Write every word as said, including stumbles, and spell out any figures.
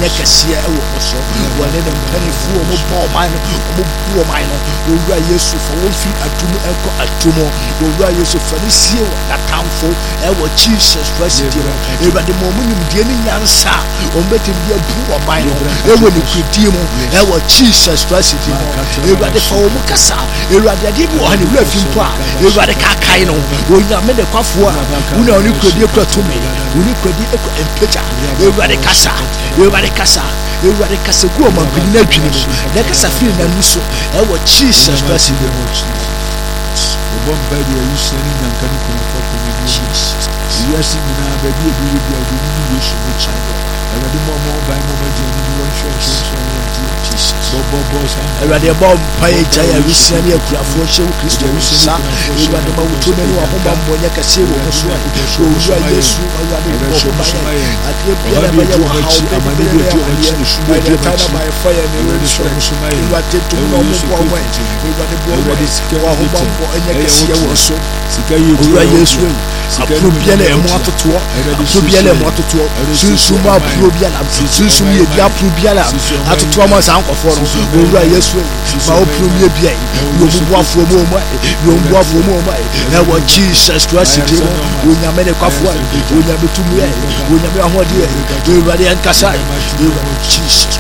ɛnyɛ kɛseɛ ɛwɔ mo so wɔne ne mpanimfoɔ mo bɔ ɔman no mo bu ɔman no owura Yesu fa wɔn fi atum ɛkɔ atum owura Yesu fa ne sie wɔ n'atamfo ɛwɔ Jesus Christ di no Awurade ma ɔmo nimdeɛ ne nyansa ɔmo bɛtɛm de abu ɔman no ɛwɔ ne kudie mu ɛwɔ Jesus Christ di no Awurade fa wɔn kasa Awurade ade bi wɔ ha ne wura fi mpo a Awurade kakae no onyame ne kwafoɔ a wona ɔne kudie kura tumi wone kudie ɛkɔ mpagya Awurade kasa Awurade kasa Awurade kasa gu ɔman kudi na adwene mu na kasa firi n'anu so ɛwɔ Jesus Christ di no Bomba dia Yesu ni nyankani kuna kwa kumini Jesus. Yesu mina baby ebi ebi adi ni Yesu mo chando. Awurade mo mo ba mo ba dia ni won hwe hwe hwe Jesus. Bo bo sa. Awurade bo mpa e ja ya Yesu ni akurafo hye wo Kristo sa. Awurade ma wo to me no ho ba mbo nya kase wo so a. Owura Yesu Awurade bo ba ya. Ade bia na ba ya wo ha o be amane bi ti o chi ni shugo di ba chi. Ba fire ni wo so so mai. Awurade to no mo bo wa. Awurade bo wa ho ba mbo nya kase wo so. Sika ye owura Yesu. Aprobia na emo atoto. Aprobia na emo atoto. Sunsun ma aprobia na. Sunsun ye dia aprobia na. Atoto ma san kofo no. Owura Yesu. Ma aprobia bia. Yo bubu afo mo mo. Yo bubu afo mo mo. Na wo Jesus Christ di mo. Onyame ne kwafo. Onyame tumu ye. Onyame ahode ye. Owura de ankasa. Jesus.